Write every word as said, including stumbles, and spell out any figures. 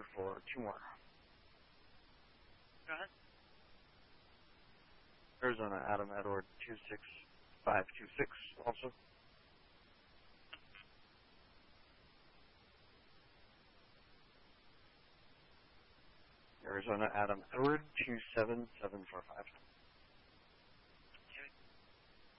answer for two more. Go ahead. Arizona Adam Edward two six five two six also. Arizona Adam Edward two seven seven four five.